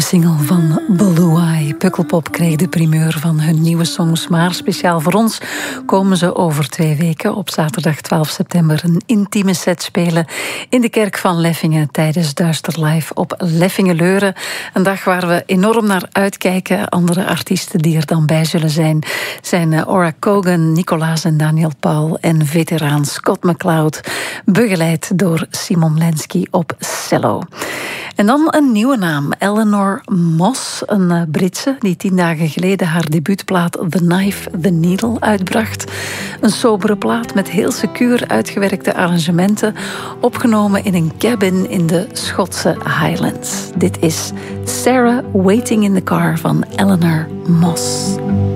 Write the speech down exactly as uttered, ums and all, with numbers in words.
single van Blue Eye. Pukkelpop kreeg de primeur van hun nieuwe songs, maar speciaal voor ons komen ze over twee weken op zaterdag twaalf september een intieme set spelen in de kerk van Leffingen tijdens Duister Live op Leffingen-Leuren. Een dag waar we enorm naar uitkijken. Andere artiesten die er dan bij zullen zijn zijn Ora Kogan, Nicolaas en Daniel Paul en veteraan Scott McCloud, begeleid door Simon Lenski op cello. En dan een nieuwe naam, Eleanor Moss, een Britse die tien dagen geleden haar debuutplaat The Knife, The Needle uitbracht. Een sobere plaat met heel secuur uitgewerkte arrangementen, opgenomen in een cabin in de Schotse Highlands. Dit is Sarah Waiting in the Car van Eleanor Moss.